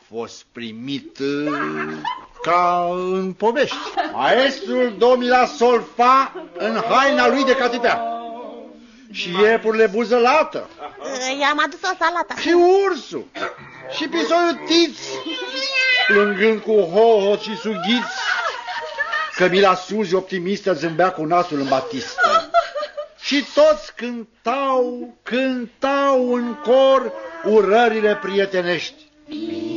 fost primit ca în povești. Maestrul Domila Solfa în haina lui de catipean. Și iepurile buzălată. I-am adus o salată. Și ursul. Și pisoiul Tiț, plângând cu hohot și sughiți. Cămila Suzi, optimistă, zâmbea cu nasul în batistă. Și toți cântau în cor urările prietenești.